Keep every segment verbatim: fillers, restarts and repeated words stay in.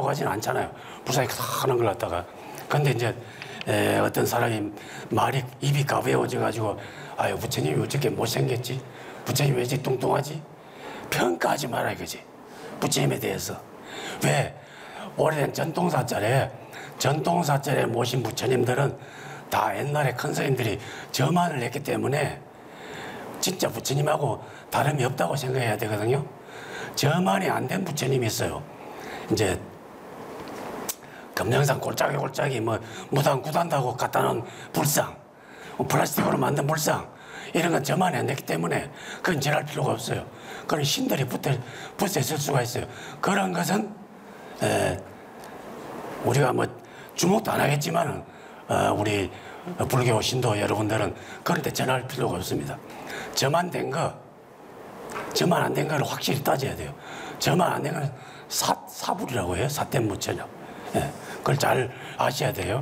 하고 하지는 않잖아요. 불쌍히 하는 걸 갖다가. 근데 이제 에, 어떤 사람이 말이 입이 가벼워져 가지고 아유 부처님이 어떻게 못생겼지? 부처님이 왜 이렇게 뚱뚱하지? 평가하지 마라 이거지. 부처님에 대해서. 왜? 오래된 전통사찰에 전통사찰에 모신 부처님들은 다 옛날에 큰 스님들이 저만을 했기 때문에 진짜 부처님하고 다름이 없다고 생각해야 되거든요. 저만이 안 된 부처님이 있어요. 이제 금령산 골짜기 골짜기 뭐 무당 구단다고 갖다 놓은 불상, 플라스틱으로 만든 불상 이런 건 저만이 안 됐기 때문에 그건 절할 필요가 없어요. 그런 신들이 붙어, 붙어 있을 수가 있어요. 그런 것은 에, 우리가 뭐 주목도 안 하겠지만은 어, 우리 불교 신도 여러분들은 그런 데 전할 필요가 없습니다. 저만 된 거, 저만 안 된 거를 확실히 따져야 돼요. 저만 안 된 거는 사, 사불이라고 해요. 사템 무천력. 예, 그걸 잘 아셔야 돼요.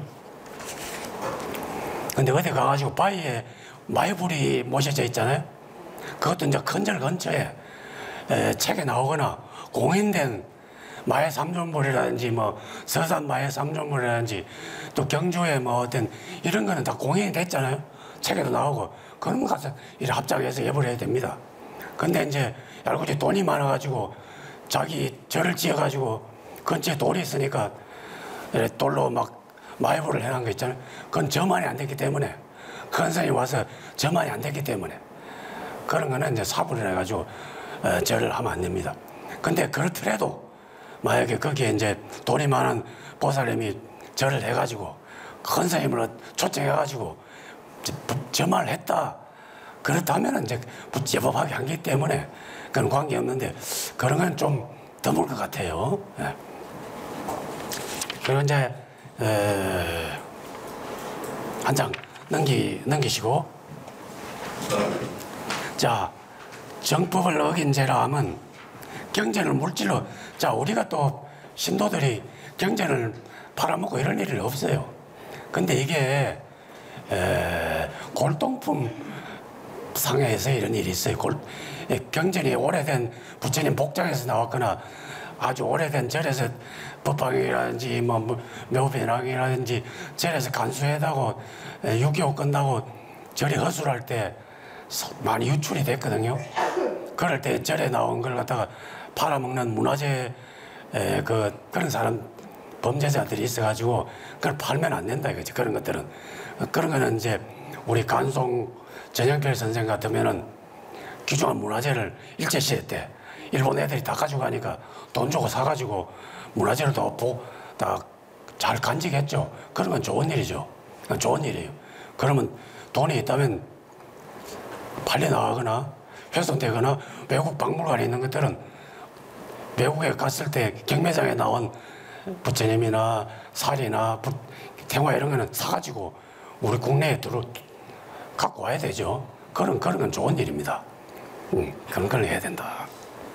근데 어디 가가지고 바위에 마이불이 모셔져 있잖아요. 그것도 이제 큰절 근처에 에, 책에 나오거나 공인된 마의 삼존불이라든지 뭐 서산 마의 삼존불이라든지 또 경주에 뭐 어떤 이런 거는 다 공인이 됐잖아요. 책에도 나오고 그런 거 가서 이렇게 합작해서 예불 해야 됩니다. 근데 이제 얄궂이 돈이 많아가지고 자기 절을 지어가지고 근처에 돌이 있으니까 돌로 막 마이불을 해놓은 거 있잖아요. 그건 저만이 안 됐기 때문에 큰 스님이 와서 저만이 안 됐기 때문에 그런 거는 이제 사불을 해가지고 어, 절을 하면 안 됩니다. 근데 그렇더라도 만약에 거기에 이제 돈이 많은 보살님이 절을 해가지고 큰 스님을 초청해가지고 저만을 했다. 그렇다면 이제 제법하게 한기 때문에 그런 관계 없는데 그런 건 좀 드물 것 같아요. 예. 그리고 이제 한 장 넘기, 넘기시고 자 정법을 어긴 죄라 하면 경전을 물질로 자 우리가 또 신도들이 경전을 팔아먹고 이런 일이 없어요. 근데 이게 에, 골동품 상해에서 이런 일이 있어요. 골, 경전이 오래된 부처님 복장에서 나왔거나 아주 오래된 절에서 법방이라든지 뭐 묘배낭이라든지 절에서 간수해다고 육이오 끝나고 절이 허술할 때 많이 유출이 됐거든요. 그럴 때 절에 나온 걸 갖다가 팔아먹는 문화재 그 그런 사람 범죄자들이 있어가지고 그걸 팔면 안 된다 이거지. 그런 것들은 그런 거는 이제 우리 간송 전영필 선생 같으면은 귀중한 문화재를 일제시대 때 일본 애들이 다 가져가니까 돈 주고 사가지고 문화재를 다 잘 간직했죠. 그런 건 좋은 일이죠. 좋은 일이에요. 그러면 돈이 있다면 팔려 나가거나 훼손되거나 외국 박물관에 있는 것들은 외국에 갔을 때 경매장에 나온 부처님이나 살이나 태화 이런 거는 사가지고 우리 국내에 들어 갖고 와야 되죠. 그런, 그런 건 좋은 일입니다. 음, 그런 걸 해야 된다.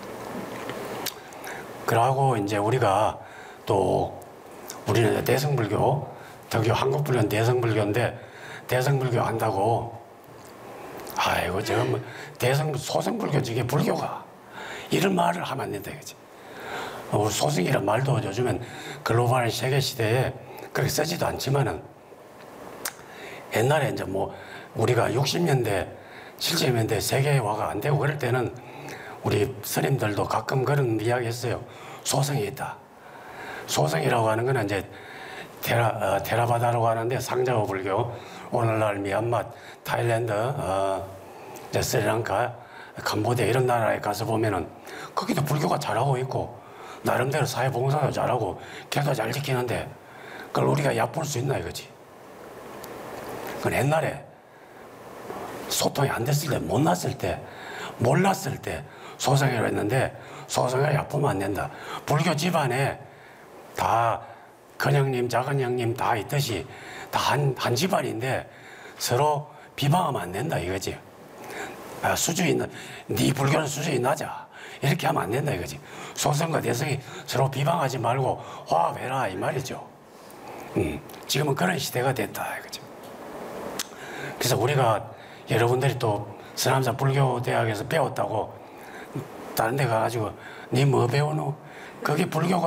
그러고 이제 우리가 또 우리는 대성불교, 특히 한국불교는 대성불교인데 대성불교 한다고 아이고 지금 대성 소성불교 저게 불교가 이런 말을 하면 안 된다 이거지. 우리 소승이란 말도 요즘엔 글로벌 세계 시대에 그렇게 쓰지도 않지만은 옛날에 이제 뭐 우리가 육십 년대, 칠십 년대 세계화가 안 되고 그럴 때는 우리 스님들도 가끔 그런 이야기 했어요. 소성이 있다. 소성이라고 하는 건 이제 테라, 어, 테라바다라고 하는데 상자호 불교, 오늘날 미얀마, 타일랜드, 어, 이제 스리랑카, 캄보디아 이런 나라에 가서 보면은 거기도 불교가 잘하고 있고 나름대로 사회봉사도 잘하고 개도 잘 지키는데 그걸 우리가 얕볼 수 있나 이거지. 그건 옛날에 소통이 안 됐을 때, 못 났을 때, 몰랐을 때 소성이라고 했는데 소성을 얕보면 안 된다. 불교 집안에 다 큰형님, 작은형님 다 있듯이 다 한, 한 집안인데 서로 비방하면 안 된다 이거지. 아, 수준이, 네 불교는 수준이 낮아. 이렇게 하면 안 된다 이거지. 소성과 대성이 서로 비방하지 말고 화합해라 이 말이죠. 음, 지금은 그런 시대가 됐다 이거죠. 그래서 우리가 여러분들이 또 서남사 불교대학에서 배웠다고 다른 데 가가지고 니 뭐 배우노? 그게 불교가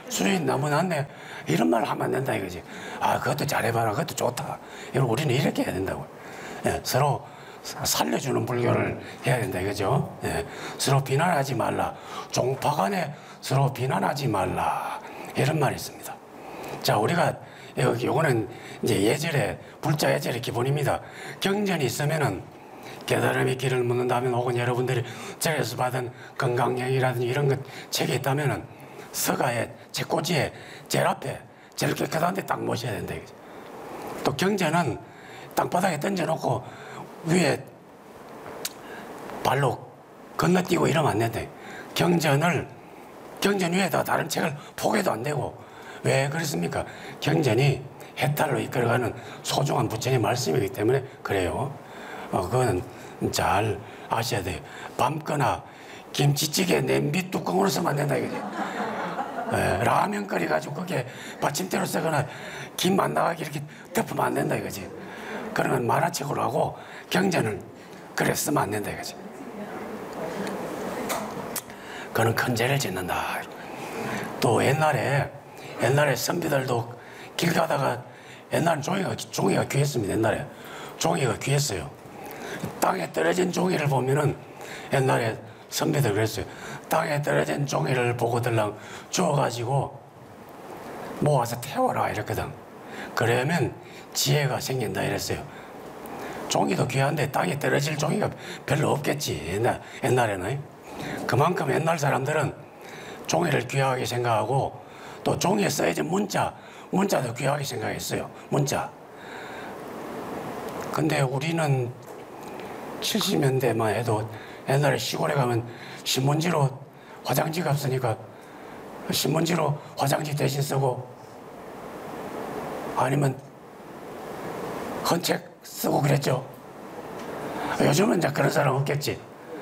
수준이 너무 낮네. 이런 말을 하면 안 된다 이거지. 아, 그것도 잘해봐라. 그것도 좋다. 이런 우리는 이렇게 해야 된다고. 예, 서로 살려주는 불교를 해야 된다 이거죠. 예, 서로 비난하지 말라. 종파 간에 서로 비난하지 말라. 이런 말이 있습니다. 자, 우리가 여기 요거는 이제 예절의 불자 예절의 기본입니다. 경전이 있으면은 깨달음의 길을 묻는다면, 혹은 여러분들이 절에서 받은 건강령이라든지 이런 것 책이 있다면은 서가에 제꼬지에 제일 앞에 제일 깨끗한 데 딱 모셔야 된다 이거죠. 또 경전은 땅바닥에 던져놓고 위에 발로 건너뛰고 이러면 안 된다. 경전을 경전 위에다 다른 책을 포개도 안 되고. 왜 그렇습니까? 경전이 해탈로 이끌어가는 소중한 부처의 말씀이기 때문에 그래요. 어, 그거는 잘 아셔야 돼요. 밤거나 김치찌개 냄비 뚜껑으로 쓰면 안 된다 이거지. 에, 라면 끓여가지고 그게 받침대로 쓰거나 김 안 나가게 이렇게 덮으면 안 된다 이거지. 그런 건 만화책으로 하고 경전은 그래 쓰면 안 된다 이거지. 그는 큰 죄를 짓는다. 또 옛날에 옛날에 선비들도 길 가다가, 옛날엔 종이가, 종이가 귀했습니다. 옛날에 종이가 귀했어요. 땅에 떨어진 종이를 보면은, 옛날에 선비들 그랬어요. 땅에 떨어진 종이를 보고들랑 주워가지고 모아서 태워라 이랬거든. 그러면 지혜가 생긴다 이랬어요. 종이도 귀한데 땅에 떨어질 종이가 별로 없겠지. 옛날, 옛날에는. 그만큼 옛날 사람들은 종이를 귀하게 생각하고, 또 종이에 써야지 문자, 문자도 귀하게 생각했어요. 문자. 근데 우리는 칠십 년대만 해도 옛날에 시골에 가면 신문지로, 화장지가 없으니까 신문지로 화장지 대신 쓰고, 아니면 헌책 쓰고 그랬죠. 요즘은 이제 그런 사람 없겠지.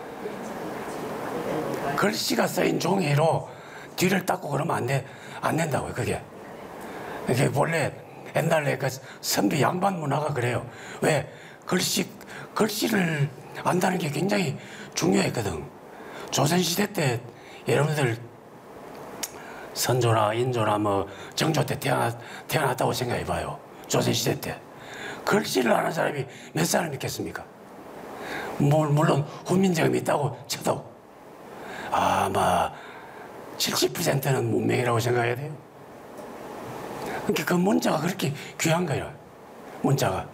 글씨가 쓰인 종이로 뒤를 닦고 그러면 안 돼, 안 된다고요, 그게. 그게 원래 옛날에 그 선비 양반 문화가 그래요. 왜? 글씨, 글씨를 안다는 게 굉장히 중요했거든. 조선시대 때 여러분들 선조나 인조나 뭐 정조 때 태어났, 태어났다고 생각해 봐요. 조선시대 때. 글씨를 아는 사람이 몇 사람 있겠습니까? 물론 훈민정음이 있다고 쳐도 아마 칠십 퍼센트는 문맹이라고 생각해야 돼요. 그러니까 그 문자가 그렇게 귀한 거예요. 문자가.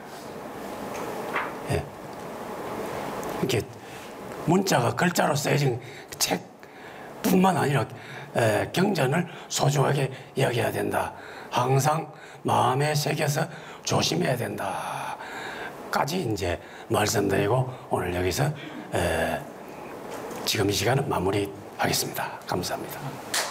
예. 이렇게 문자가 글자로 쓰여진 책뿐만 아니라 에, 경전을 소중하게 이야기해야 된다. 항상 마음에 새겨서 조심해야 된다. 까지 이제 말씀드리고 오늘 여기서 에, 지금 이 시간은 마무리하겠습니다. 감사합니다.